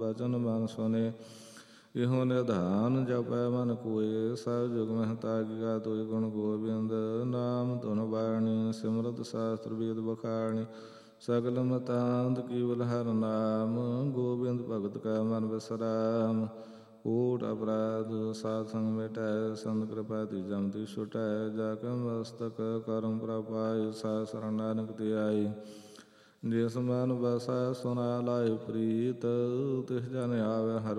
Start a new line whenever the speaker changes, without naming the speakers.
ਬਚਨ ਮਨ ਸੁਨੇ। ਇਹੋ ਨਿਧਾਨ ਜਪੈ ਮਨ ਕੋਇ, ਸਭ ਜੁਗ ਮਹਿ ਤਾਗਿਆ ਤੁਇ। ਗੁਣ ਗੋਬਿੰਦ ਨਾਮ ਧੁਨ ਬਾਣੀ, ਸਿਮਰਤ ਸ਼ਾਸਤਰ ਵੇਦ ਬਖਾਣੀ। ਸਗਲ ਮਤਾਂਤ ਕੇਵਲ ਹਰਿ ਨਾਮ, ਗੋਬਿੰਦ ਭਗਤ ਕੈ ਮਨ ਬਿਸਰਾਮ। ਓਟ ਅਪਰਾਧ ਸਾਧ ਸੰਗ ਮਿਟੈ, ਸੰਤ ਕਿਰਪਾ ਤੀਜਮ ਤੀ ਛੁਟੈ। ਜਾ ਕੇ ਮਸਤਕ ਕਰਮ ਪ੍ਰਭ ਪਾਇ, ਸਾਧ ਸਰਣ ਨਾਨਕ ਤੇ ਆਈ। ਜਿਸ ਮਨ ਬਸੈ ਸੁਨਾ ਲਾਇ ਪ੍ਰੀਤ, ਤਿਸ ਜਨ ਆਵੈ ਹਰਿ